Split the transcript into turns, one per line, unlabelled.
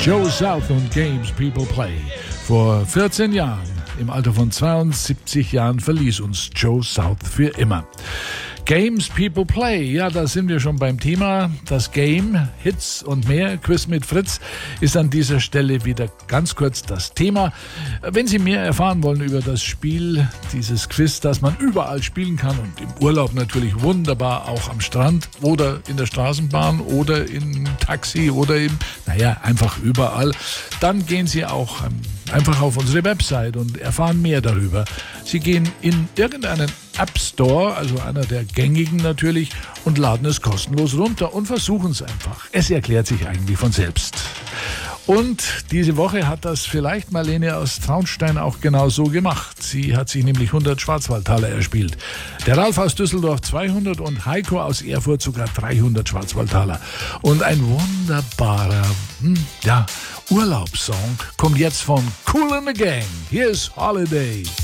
Joe South und Games People Play. Vor 14 Jahren, im Alter von 72 Jahren, verließ uns Joe South für immer. Games People Play, ja, da sind wir schon beim Thema. Das Game, Hits und mehr, Quiz mit Fritz, ist an dieser Stelle wieder ganz kurz das Thema. Wenn Sie mehr erfahren wollen über das Spiel, dieses Quiz, das man überall spielen kann und im Urlaub natürlich wunderbar auch am Strand oder in der Straßenbahn oder im Taxi oder einfach überall, dann gehen Sie auch einfach auf unsere Website und erfahren mehr darüber. Sie gehen in irgendeinen App Store, also einer der gängigen natürlich, und laden es kostenlos runter und versuchen es einfach. Es erklärt sich eigentlich von selbst. Und diese Woche hat das vielleicht Marlene aus Traunstein auch genau so gemacht. Sie hat sich nämlich 100 Schwarzwaldtaler erspielt. Der Ralf aus Düsseldorf 200 und Heiko aus Erfurt sogar 300 Schwarzwaldtaler. Und ein wunderbarer, Urlaubssong kommt jetzt von Kool and the Gang. Hier ist Holiday.